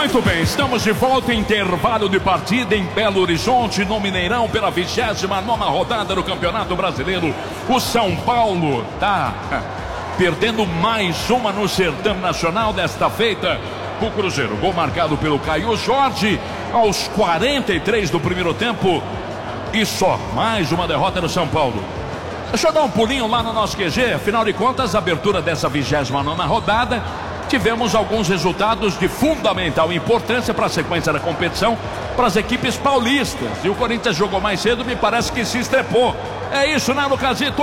Muito bem, estamos de volta em intervalo de partida em Belo Horizonte, no Mineirão, pela 29ª rodada do Campeonato Brasileiro. O São Paulo está perdendo mais uma no certame nacional desta feita. O Cruzeiro, gol marcado pelo Caio Jorge aos 43 do primeiro tempo. E só mais uma derrota do São Paulo. Deixa eu dar um pulinho lá no nosso QG. Afinal de contas, a abertura dessa 29ª rodada, tivemos alguns resultados de fundamental importância para a sequência da competição para as equipes paulistas. E o Corinthians jogou mais cedo, me parece que se estrepou. É isso, né, Lucasito?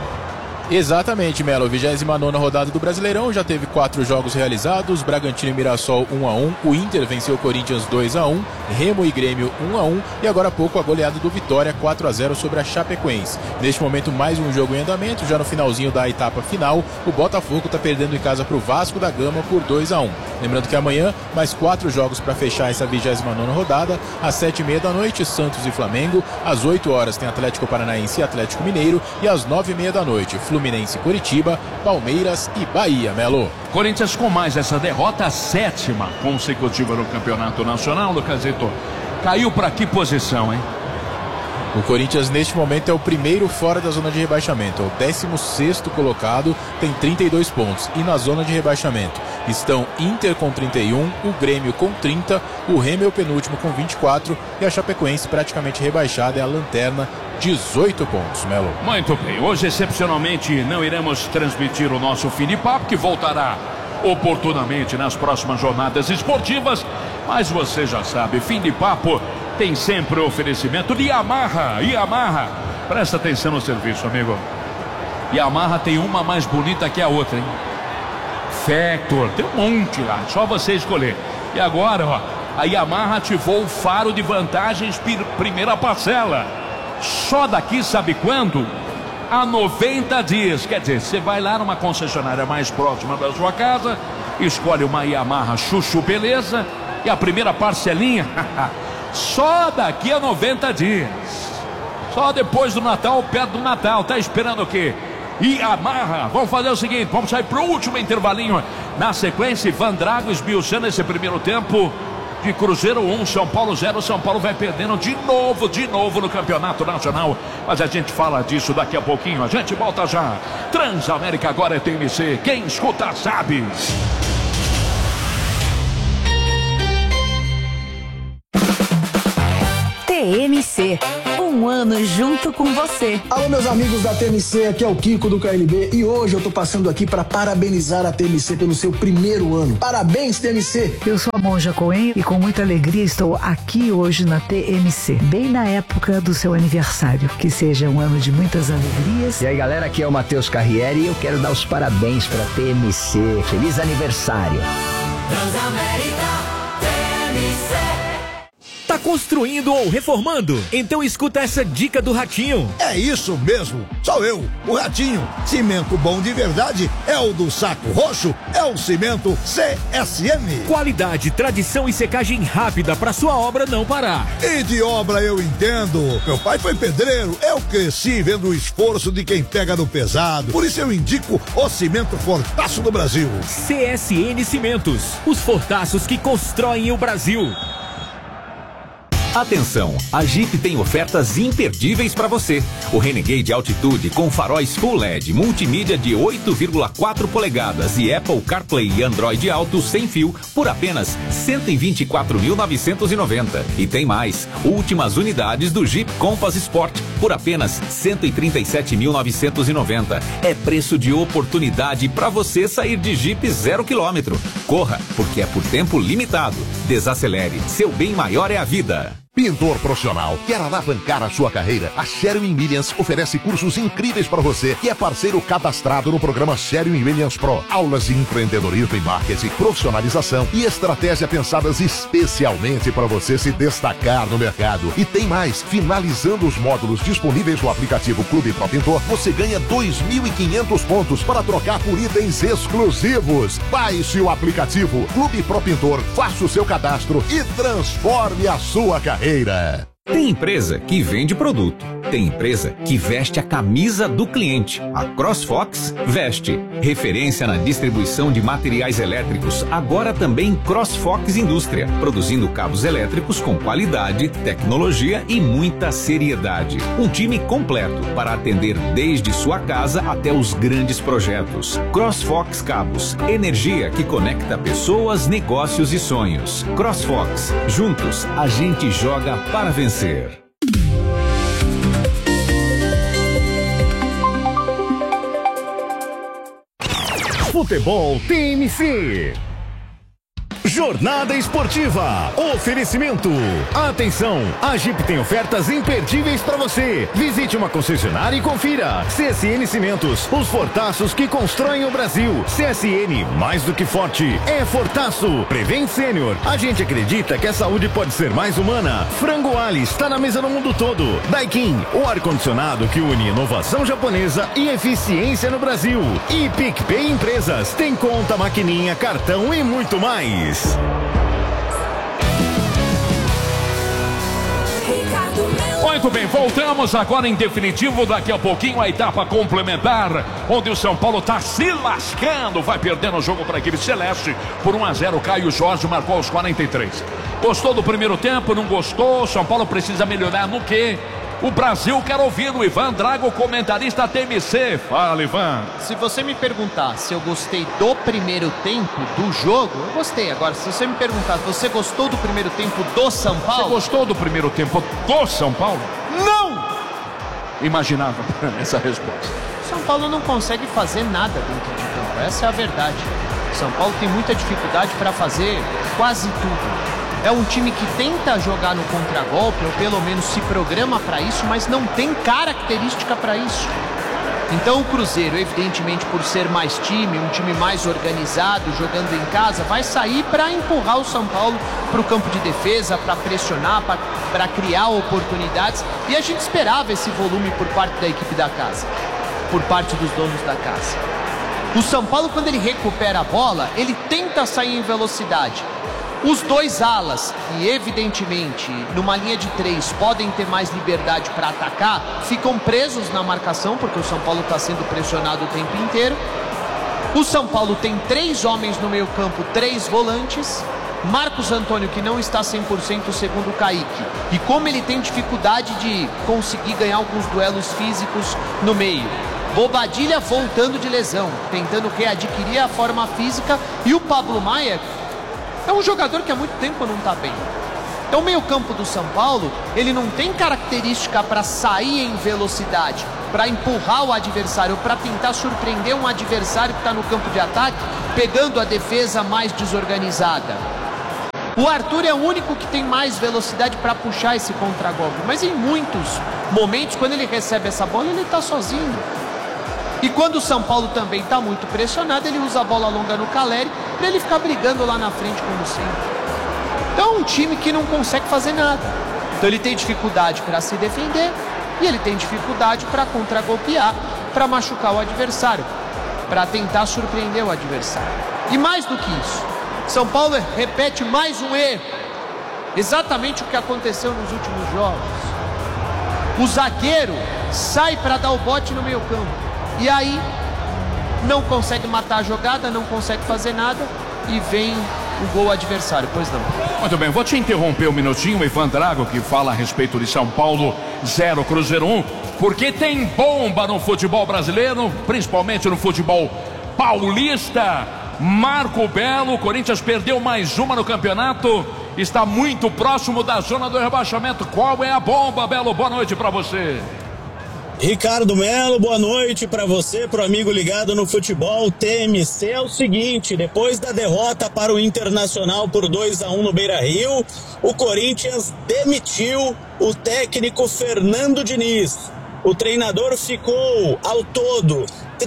Exatamente, Melo. 29ª rodada do Brasileirão, já teve 4 jogos realizados. Bragantino e Mirassol 1-1, o Inter venceu o Corinthians 2-1, Remo e Grêmio 1-1 e agora há pouco a goleada do Vitória 4-0 sobre a Chapecoense. Neste momento mais um jogo em andamento, já no finalzinho da etapa final, o Botafogo está perdendo em casa para o Vasco da Gama por 2-1. Lembrando que amanhã mais 4 jogos para fechar essa 29ª rodada. Às 7h30 da noite, Santos e Flamengo. Às 8 horas tem Atlético Paranaense e Atlético Mineiro. E às 9h30 da noite, Fluminense e Coritiba, Palmeiras e Bahia, Melo. Corinthians com mais essa derrota, a 7ª consecutiva no Campeonato Nacional, Lucasito. Caiu para que posição, hein? O Corinthians neste momento é o primeiro fora da zona de rebaixamento, é o 16º colocado, tem 32 pontos. E na zona de rebaixamento estão Inter com 31, o Grêmio com 30, o Remo é o penúltimo com 24 e a Chapecoense praticamente rebaixada, é a lanterna, 18 pontos, Melo. Muito bem, hoje excepcionalmente não iremos transmitir o nosso fim de papo, que voltará oportunamente nas próximas jornadas esportivas, mas você já sabe, fim de papo tem sempre o oferecimento de Yamaha. Yamaha, presta atenção no serviço, amigo. Yamaha tem uma mais bonita que a outra, hein? Factor, tem um monte lá, só você escolher. E agora, ó, a Yamaha ativou o faro de vantagens primeira parcela. Só daqui, sabe quando? Há 90 dias. Quer dizer, você vai lá numa concessionária mais próxima da sua casa, escolhe uma Yamaha Chuchu Beleza e a primeira parcelinha só daqui a 90 dias. Só depois do Natal, perto do Natal. Tá esperando o quê? Yamaha. Vamos fazer o seguinte, vamos sair pro último intervalinho. Na sequência, Ivan Drago esmiuçando esse primeiro tempo de Cruzeiro 1, São Paulo 0. São Paulo vai perdendo de novo no Campeonato Nacional. Mas a gente fala disso daqui a pouquinho. A gente volta já. Transamérica agora é TMC. Quem escuta sabe. TMC, um ano junto com você. Alô, meus amigos da TMC, aqui é o Kiko do KLB e hoje eu tô passando aqui para parabenizar a TMC pelo seu primeiro ano. Parabéns, TMC! Eu sou a Monja Coen e com muita alegria estou aqui hoje na TMC, bem na época do seu aniversário. Que seja um ano de muitas alegrias. E aí, galera, aqui é o Matheus Carriere e eu quero dar os parabéns pra TMC. Feliz aniversário! Transamérica TMC. Tá construindo ou reformando? Então escuta essa dica do Ratinho. É isso mesmo, sou eu, o Ratinho. Cimento bom de verdade é o do Saco Roxo, é o cimento CSM. Qualidade, tradição e secagem rápida pra sua obra não parar. E de obra eu entendo. Meu pai foi pedreiro, eu cresci vendo o esforço de quem pega no pesado. Por isso eu indico o cimento Fortaço do Brasil. CSN Cimentos, os fortaços que constroem o Brasil. Atenção, a Jeep tem ofertas imperdíveis para você. O Renegade Altitude com faróis Full LED, multimídia de 8,4 polegadas e Apple CarPlay e Android Auto sem fio por apenas R$ 124.990. E tem mais, últimas unidades do Jeep Compass Sport por apenas R$ 137.990. É preço de oportunidade para você sair de Jeep 0 km. Corra, porque é por tempo limitado. Desacelere, seu bem maior é a vida. Pintor profissional, quer alavancar a sua carreira? A Sherwin-Williams oferece cursos incríveis para você que é parceiro cadastrado no programa Sherwin-Williams Pro. Aulas de empreendedorismo e marketing, profissionalização e estratégia pensadas especialmente para você se destacar no mercado. E tem mais, finalizando os módulos disponíveis no aplicativo Clube Pro Pintor, você ganha 2.500 pontos para trocar por itens exclusivos. Baixe o aplicativo Clube Pro Pintor, faça o seu cadastro e transforme a sua carreira. Tem empresa que vende produto, tem empresa que veste a camisa do cliente. A CrossFox veste. Referência na distribuição de materiais elétricos, agora também CrossFox Indústria, produzindo cabos elétricos com qualidade, tecnologia e muita seriedade. Um time completo para atender desde sua casa até os grandes projetos. CrossFox Cabos, energia que conecta pessoas, negócios e sonhos. CrossFox, juntos a gente joga para vencer. Futebol TMC. Jornada Esportiva. Oferecimento. Atenção, a Jeep tem ofertas imperdíveis para você. Visite uma concessionária e confira. CSN Cimentos, os fortaços que constroem o Brasil. CSN, mais do que forte, é fortaço. Prevent Sênior, a gente acredita que a saúde pode ser mais humana. Frango Ali está na mesa no mundo todo. Daikin, o ar-condicionado que une inovação japonesa e eficiência no Brasil. E PicPay Empresas, tem conta, maquininha, cartão e muito mais. Muito bem, voltamos agora em definitivo, daqui a pouquinho a etapa complementar, onde o São Paulo está se lascando, vai perdendo o jogo para a equipe celeste por 1-0. Caio Jorge marcou aos 43. Gostou do primeiro tempo? Não gostou? São Paulo precisa melhorar no quê? O Brasil quer ouvir o Ivan Drago, comentarista TMC. Fala, Ivan. Se você me perguntar se eu gostei do primeiro tempo do jogo, eu gostei. Agora, se você me perguntar se você gostou do primeiro tempo do São Paulo... Você gostou do primeiro tempo do São Paulo? Não! Imaginava essa resposta. São Paulo não consegue fazer nada dentro de campo, essa é a verdade. São Paulo tem muita dificuldade para fazer quase tudo. É um time que tenta jogar no contragolpe, ou pelo menos se programa para isso, mas não tem característica para isso. Então o Cruzeiro, evidentemente por ser mais time, um time mais organizado, jogando em casa, vai sair para empurrar o São Paulo para o campo de defesa, para pressionar, para criar oportunidades. E a gente esperava esse volume por parte da equipe da casa, por parte dos donos da casa. O São Paulo, quando ele recupera a bola, ele tenta sair em velocidade. Os dois alas, que evidentemente numa linha de 3 podem ter mais liberdade para atacar, ficam presos na marcação, porque o São Paulo está sendo pressionado o tempo inteiro. O São Paulo tem 3 homens no meio campo, 3 volantes. Marcos Antônio, que não está 100% segundo o Kaique. E como ele tem dificuldade de conseguir ganhar alguns duelos físicos no meio. Bobadilha voltando de lesão, tentando readquirir a forma física. E o Pablo Maia é um jogador que há muito tempo não está bem. Então o meio campo do São Paulo, ele não tem característica para sair em velocidade, para empurrar o adversário, para tentar surpreender um adversário que está no campo de ataque, pegando a defesa mais desorganizada. O Arthur é o único que tem mais velocidade para puxar esse contragolpe, mas em muitos momentos, quando ele recebe essa bola, ele está sozinho. E quando o São Paulo também está muito pressionado, ele usa a bola longa no Caleri para ele ficar brigando lá na frente como sempre. Então é um time que não consegue fazer nada. Então ele tem dificuldade para se defender e ele tem dificuldade para contragolpear, para machucar o adversário, para tentar surpreender o adversário. E mais do que isso, São Paulo repete mais um erro. Exatamente o que aconteceu nos últimos jogos. O zagueiro sai para dar o bote no meio campo. E aí, não consegue matar a jogada, não consegue fazer nada e vem o gol adversário, pois não. Muito bem, vou te interromper um minutinho, Ivan Drago, que fala a respeito de São Paulo 0, Cruzeiro 1, porque tem bomba no futebol brasileiro, principalmente no futebol paulista. Marco Belo, o Corinthians perdeu mais uma no campeonato, está muito próximo da zona do rebaixamento. Qual é a bomba, Belo? Boa noite para você. Ricardo Melo, boa noite para você, pro amigo ligado no futebol TMC. É o seguinte, depois da derrota para o Internacional por 2-1 no Beira-Rio, o Corinthians demitiu o técnico Fernando Diniz. O treinador ficou, ao todo,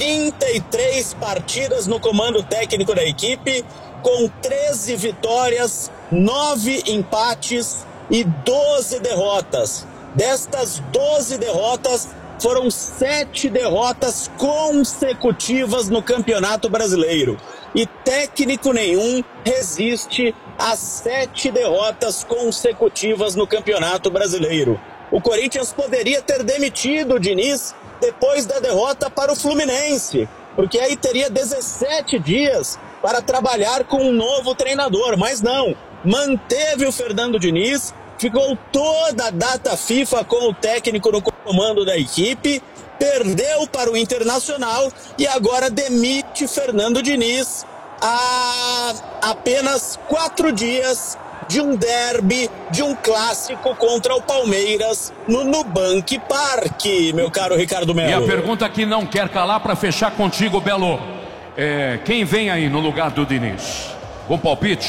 33 partidas no comando técnico da equipe, com 13 vitórias, 9 empates e 12 derrotas. Destas 12 derrotas, foram 7 derrotas consecutivas no Campeonato Brasileiro. e técnico nenhum resiste a 7 derrotas consecutivas no Campeonato Brasileiro. O Corinthians poderia ter demitido o Diniz depois da derrota para o Fluminense, porque aí teria 17 dias para trabalhar com um novo treinador, mas não, manteve o Fernando Diniz, ficou toda a data FIFA com o técnico no comando da equipe, perdeu para o Internacional e agora demite Fernando Diniz há apenas 4 dias de um derby, de um clássico contra o Palmeiras no Nubank Park, meu caro Ricardo Melo. E a pergunta que não quer calar para fechar contigo, Belo. Quem vem aí no lugar do Diniz? Com palpite?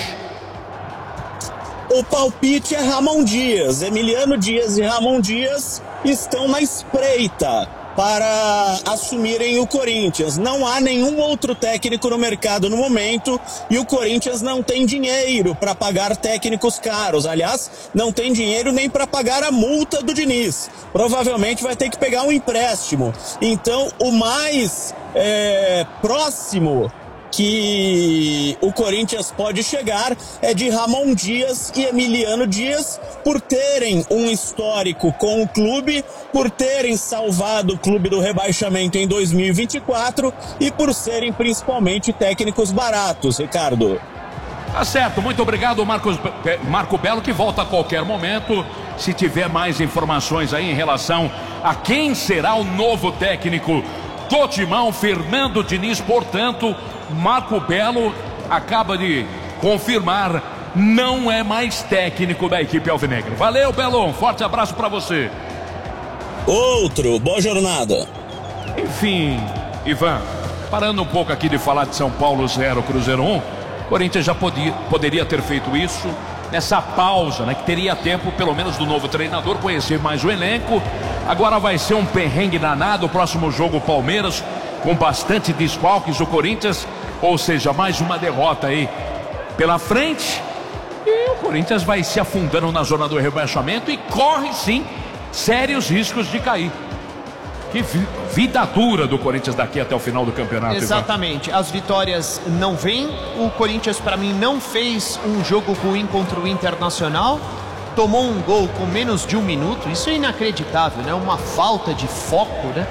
O palpite é Ramon Dias. Emiliano Dias e Ramon Dias estão na espreita para assumirem o Corinthians. Não há nenhum outro técnico no mercado no momento e o Corinthians não tem dinheiro para pagar técnicos caros. Aliás, não tem dinheiro nem para pagar a multa do Diniz. Provavelmente vai ter que pegar um empréstimo. Então, o mais próximo que o Corinthians pode chegar é de Ramon Dias e Emiliano Dias, por terem um histórico com o clube, por terem salvado o clube do rebaixamento em 2024 e por serem principalmente técnicos baratos, Ricardo. Tá certo, muito obrigado, Marco Belo, que volta a qualquer momento. Se tiver mais informações aí em relação a quem será o novo técnico do Timão, Fernando Diniz, portanto, Marco Belo acaba de confirmar, não é mais técnico da equipe alvinegra. Valeu, Belo, um forte abraço para você. Outro, boa jornada. Enfim, Ivan, parando um pouco aqui de falar de São Paulo 0, Cruzeiro 1, Corinthians já poderia ter feito isso nessa pausa, né? Que teria tempo, pelo menos, do novo treinador conhecer mais o elenco. Agora vai ser um perrengue danado. O próximo jogo, Palmeiras, com bastante desfalques, o Corinthians, ou seja, mais uma derrota aí pela frente. E o Corinthians vai se afundando na zona do rebaixamento e corre, sim, sérios riscos de cair. Que vida dura do Corinthians daqui até o final do campeonato. Exatamente, Ivan. As vitórias não vêm. O Corinthians, para mim, não fez um jogo ruim contra o Internacional. Tomou um gol com menos de 1 minuto. Isso é inacreditável, né? Uma falta de foco, né?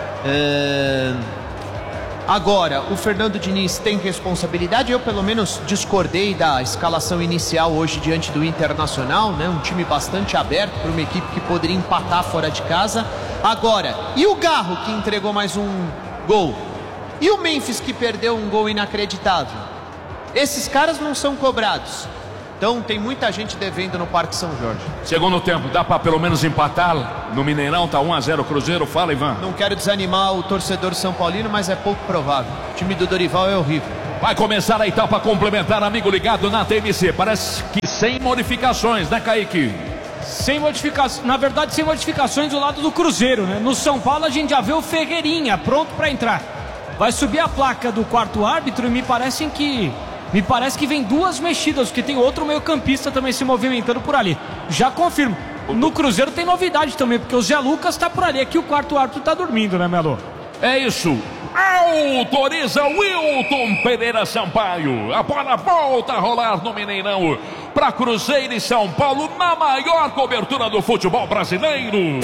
Agora, o Fernando Diniz tem responsabilidade. Eu, pelo menos, discordei da escalação inicial hoje diante do Internacional, né? Um time bastante aberto para uma equipe que poderia empatar fora de casa. Agora, e o Garro, que entregou mais um gol? E o Memphis, que perdeu um gol inacreditável? Esses caras não são cobrados. Então tem muita gente devendo no Parque São Jorge. Segundo tempo, dá para pelo menos empatar no Mineirão, tá 1-0 Cruzeiro. Fala, Ivan. Não quero desanimar o torcedor são paulino, mas é pouco provável. O time do Dorival é horrível. Vai começar a etapa complementar, amigo ligado na TMC. Parece que sem modificações, né, Kaique? Sem modificações, na verdade sem modificações do lado do Cruzeiro, né? No São Paulo a gente já vê o Ferreirinha pronto para entrar. Vai subir a placa do quarto árbitro e me parece que vem 2 mexidas, porque tem outro meio-campista também se movimentando por ali. Já confirmo. No Cruzeiro tem novidade também, porque o Zé Lucas tá por ali. Aqui o quarto árbitro tá dormindo, né, Melo? É isso. Autoriza Wilton Pereira Sampaio. A bola volta a rolar no Mineirão para Cruzeiro e São Paulo na maior cobertura do futebol brasileiro.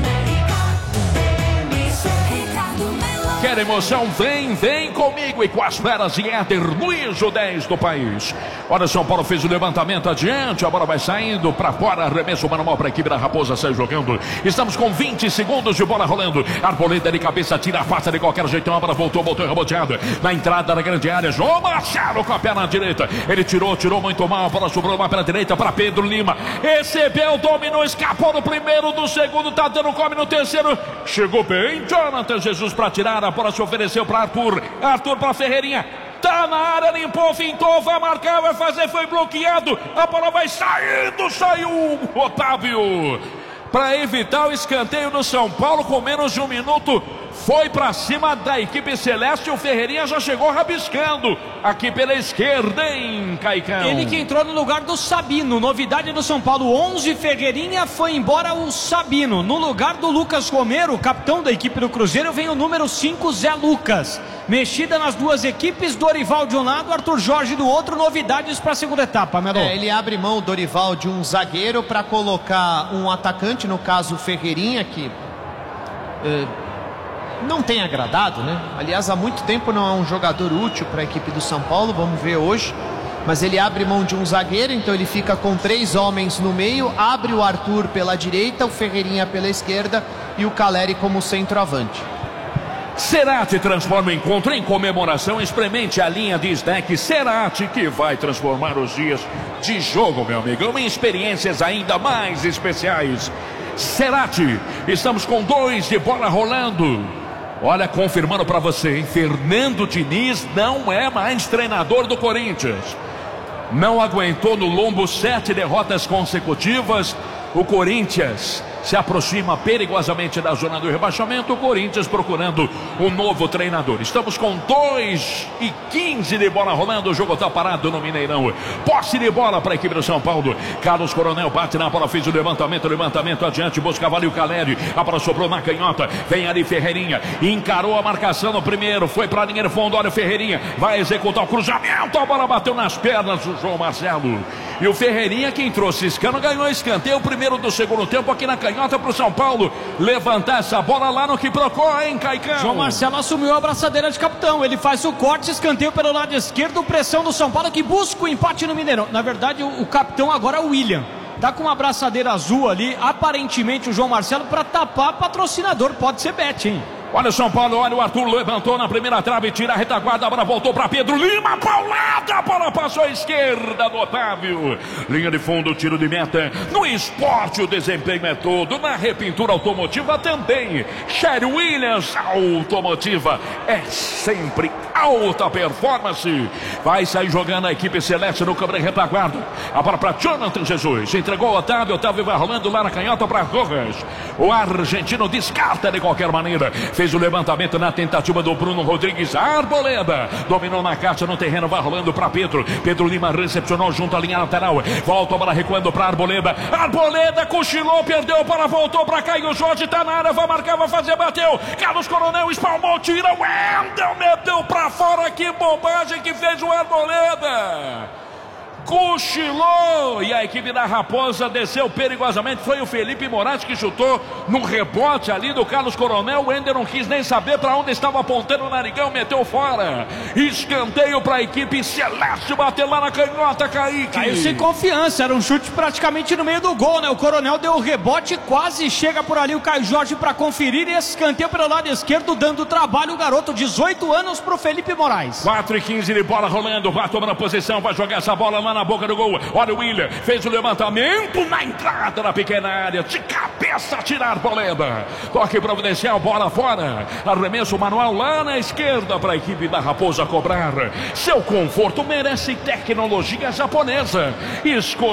Quer emoção? Vem comigo e com as feras de Éder Luiz, o 10 do país. Olha, São Paulo fez o levantamento adiante, a bola vai saindo para fora, arremesso manual para a equipe da Raposa, sai jogando. Estamos com 20 segundos de bola rolando. Arboleda de cabeça, tira a face de qualquer jeito, a bola voltou reboteado. Na entrada da grande área, João Marcelo com a perna direita. Ele tirou muito mal, a bola sobrou lá pela direita para Pedro Lima. Recebeu, dominou, escapou no primeiro, do segundo, tá dando come no terceiro. Chegou bem, Jonathan Jesus para tirar a bola, se ofereceu para Arthur para Ferreirinha, tá na área, limpou, fintou, vai marcar, vai fazer, foi bloqueado, a bola vai saindo, saiu Otávio para evitar o escanteio do São Paulo com menos de 1 minuto. foi pra cima da equipe celeste. O Ferreirinha já chegou rabiscando aqui pela esquerda, hein, Caicão? Ele que entrou no lugar do Sabino. Novidade do São Paulo: 11 Ferreirinha, foi embora o Sabino. No lugar do Lucas Romero, capitão da equipe do Cruzeiro, vem o número 5, Zé Lucas. Mexida nas duas equipes, Dorival de um lado, Arthur Jorge do outro. Novidades para a segunda etapa, Melo. Ele abre mão, Dorival, de um zagueiro para colocar um atacante, no caso o Ferreirinha, que não tem agradado, né? Aliás, há muito tempo não é um jogador útil para a equipe do São Paulo, vamos ver hoje. Mas ele abre mão de um zagueiro, então ele fica com 3 homens no meio, abre o Arthur pela direita, o Ferreirinha pela esquerda e o Caleri como centroavante. Cerati transforma o encontro em comemoração. Experimente a linha de snack Cerati, que vai transformar os dias de jogo, meu amigo, em experiências ainda mais especiais. Cerati, estamos com 2 de bola rolando. Olha, confirmando para você, hein? Fernando Diniz não é mais treinador do Corinthians. Não aguentou no lombo 7 derrotas consecutivas. O Corinthians se aproxima perigosamente da zona do rebaixamento. O Corinthians procurando um novo treinador. Estamos com 2:15 de bola rolando. O jogo está parado no Mineirão. Posse de bola para a equipe do São Paulo. Carlos Coronel bate na bola, fez o levantamento adiante, buscava ali o Caleri. A bola sobrou na canhota. Vem ali Ferreirinha, encarou a marcação no primeiro, foi para a linha de fundo. Olha o Ferreirinha, vai executar o cruzamento. A bola bateu nas pernas do João Marcelo. E o Ferreirinha, quem trouxe esse cano, ganhou escanteio, o primeiro do segundo tempo aqui na canhota para o São Paulo levantar essa bola lá no que procurou, hein, Caicão? João Marcelo assumiu a abraçadeira de capitão. Ele faz o corte, escanteio pelo lado esquerdo, pressão do São Paulo que busca o empate no Mineirão. Na verdade, o capitão agora é o William. Tá com uma abraçadeira azul ali, aparentemente o João Marcelo, para tapar patrocinador. Pode ser bet, hein? Olha o São Paulo, olha o Arthur, levantou na primeira trave, tira a retaguarda, a bola voltou para Pedro Lima, paulada, a bola passou à esquerda do Otávio. Linha de fundo, tiro de meta. No esporte o desempenho é todo, na repintura automotiva também. Sherry Williams, automotiva, é sempre alta performance. Vai sair jogando a equipe celeste no câmera de retaguarda. A bola para Jonathan Jesus, entregou o Otávio, Otávio vai rolando lá na canhota para Rojas. O argentino descarta de qualquer maneira. Fez o levantamento na tentativa do Bruno Rodrigues. Arboleda dominou na caixa no terreno, vai rolando para Pedro. Pedro Lima recepcionou junto à linha lateral. Volta a bola recuando para Arboleda. Arboleda cochilou, perdeu a bola, voltou para Caio Jorge, tá na área, vai marcar, vai fazer, bateu. Carlos Coronel espalmou, tira. Wendel meteu para fora. Que bobagem que fez o Arboleda. Cochilou e a equipe da Raposa desceu perigosamente. Foi o Felipe Moraes que chutou no rebote ali do Carlos Coronel. O Ender não quis nem saber para onde estava apontando o narigão, meteu fora. Escanteio para a equipe celeste, bateu lá na canhota, Kaique. Caiu sem confiança, era um chute praticamente no meio do gol, né? O Coronel deu o rebote, quase chega por ali o Caio Jorge para conferir. E esse escanteio pelo lado esquerdo, dando trabalho o garoto, 18 anos pro Felipe Moraes. 4:15 de bola rolando, vai tomando posição, vai jogar essa bola lá na boca do gol. Olha o William, fez o levantamento na entrada da pequena área, de cabeça tirar Arboleda. Toque providencial, bola fora. Arremesso manual lá na esquerda para a equipe da Raposa cobrar. Seu conforto merece tecnologia japonesa.